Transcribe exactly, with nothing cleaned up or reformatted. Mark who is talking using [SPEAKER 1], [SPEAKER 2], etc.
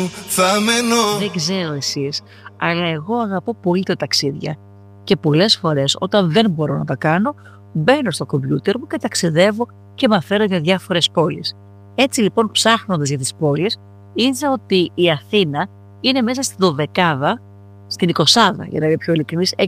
[SPEAKER 1] θα μένω.
[SPEAKER 2] Δεν ξέρω εσείς, αλλά εγώ αγαπώ πολύ τα ταξίδια. Και πολλές φορές όταν δεν μπορώ να τα κάνω, μπαίνω στο κομπιούτερ μου και ταξιδεύω και μαθαίνω για διάφορες πόλεις. Έτσι λοιπόν, ψάχνοντας για τις πόλεις, είδα ότι η Αθήνα είναι μέσα στη δωδεκάδα, στην εικοσάδα, για να είμαι πιο ειλικρινής,